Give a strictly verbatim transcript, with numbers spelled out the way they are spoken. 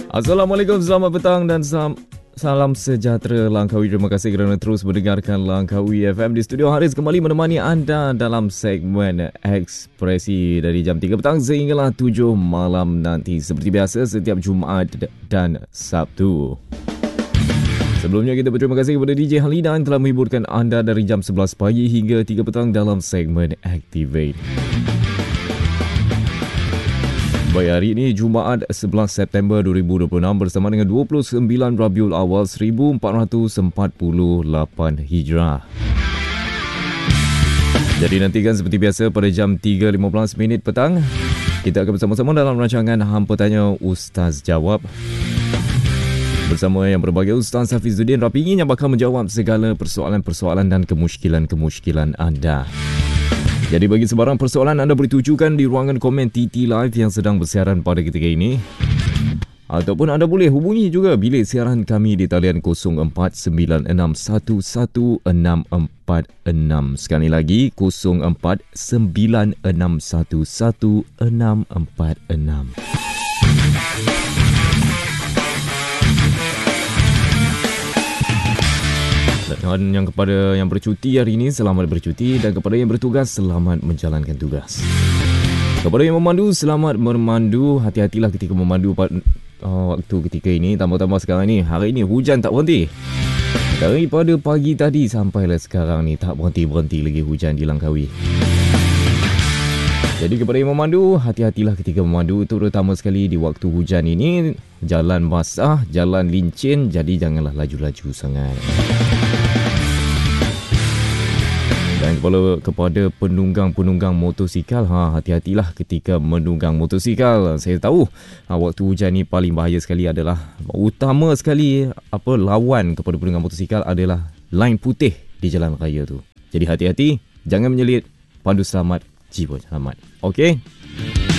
Assalamualaikum, selamat petang dan salam, salam sejahtera Langkawi. Terima kasih kerana terus mendengarkan Langkawi F M. Di studio Haris kembali menemani anda dalam segmen Ekspresi dari jam tiga petang sehinggalah tujuh malam nanti. Seperti biasa setiap Jumaat dan Sabtu. Sebelumnya kita berterima kasih kepada D J Halida yang telah menghiburkan anda dari jam sebelas pagi hingga tiga petang dalam segmen Activate. Baik, hari ini Jumaat sebelas September dua ribu dua puluh enam bersama dengan dua puluh sembilan Rabiul Awal seribu empat ratus empat puluh lapan Hijrah. Jadi nantikan seperti biasa pada jam tiga lima belas minit petang kita akan bersama-sama dalam rancangan Hampa Tanya Ustaz Jawab. Bersama yang berbahagia Ustaz Hafizuddin Rapingi yang bakal menjawab segala persoalan-persoalan dan kemusykilan-kemusykilan anda. Jadi bagi sebarang persoalan anda boleh tujukan di ruangan komen T T Live yang sedang bersiaran pada ketika ini. Ataupun anda boleh hubungi juga bilik siaran kami di talian kosong empat sembilan enam satu satu enam empat enam. Sekali lagi kosong empat sembilan enam satu satu enam empat enam. Dan yang kepada yang bercuti hari ini, selamat bercuti, dan kepada yang bertugas, selamat menjalankan tugas. Kepada yang memandu, selamat memandu. Hati-hatilah ketika memandu pada uh, waktu ketika ini. Tambah-tambah sekarang ni, hari ini hujan tak berhenti. Daripada pagi tadi sampailah sekarang ni tak berhenti-berhenti lagi hujan di Langkawi. Jadi kepada yang memandu, hati-hatilah ketika memandu, terutama sekali di waktu hujan ini. Jalan basah, jalan lincin, jadi janganlah laju-laju sangat. Dan kepada, kepada penunggang-penunggang motosikal, ha, hati-hatilah ketika menunggang motosikal. Saya tahu ha, waktu hujan ni paling bahaya sekali adalah, utama sekali apa lawan kepada penunggang motosikal adalah line putih di jalan raya tu. Jadi hati-hati, jangan menyelit, pandu selamat, jiwa selamat. Okey?